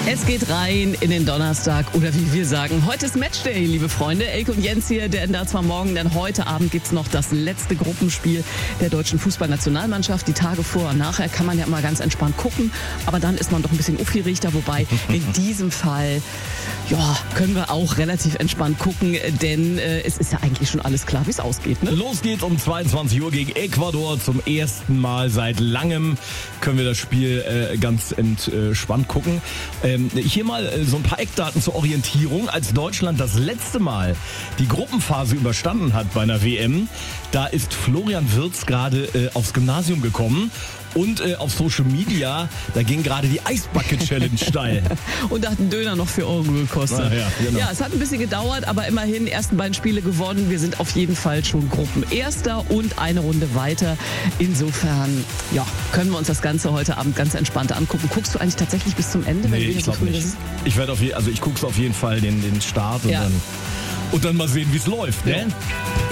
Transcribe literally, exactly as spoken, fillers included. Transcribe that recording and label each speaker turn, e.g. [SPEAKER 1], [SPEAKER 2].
[SPEAKER 1] Es geht rein in den Donnerstag oder wie wir sagen, heute ist Matchday, liebe Freunde. Elke und Jens hier, der da zwar morgen, denn heute Abend gibt's noch das letzte Gruppenspiel der deutschen Fußballnationalmannschaft. Die Tage vor und nachher kann man ja immer ganz entspannt gucken, aber dann ist man doch ein bisschen aufgeregter, wobei in diesem Fall ja, können wir auch relativ entspannt gucken, denn äh, es ist ja eigentlich schon alles klar, wie es ausgeht. Ne?
[SPEAKER 2] Los geht's um zweiundzwanzig Uhr gegen Ecuador. Zum ersten Mal seit langem können wir das Spiel äh, ganz entspannt gucken. Ähm, hier mal äh, so ein paar Eckdaten zur Orientierung. Als Deutschland das letzte Mal die Gruppenphase überstanden hat bei einer W M, da ist Florian Wirtz gerade äh, aufs Gymnasium gekommen. Und äh, auf Social Media, da ging gerade die Eisbucket-Challenge steil.
[SPEAKER 1] Und da hat ein Döner noch vier Euro gekostet.
[SPEAKER 2] Na ja, genau.
[SPEAKER 1] Ja, es hat ein bisschen gedauert, aber immerhin die ersten beiden Spiele gewonnen. Wir sind auf jeden Fall schon Gruppenerster und eine Runde weiter. Insofern, ja, können wir uns das Ganze heute Abend ganz entspannt angucken. Guckst du eigentlich tatsächlich bis zum Ende?
[SPEAKER 2] Nee,
[SPEAKER 1] wenn
[SPEAKER 2] ich glaube nicht. Ich werde auf je, also ich gucke auf jeden Fall den, den Start und,
[SPEAKER 1] ja.
[SPEAKER 2] dann, und dann mal sehen, wie es läuft. Ne?
[SPEAKER 1] Ja.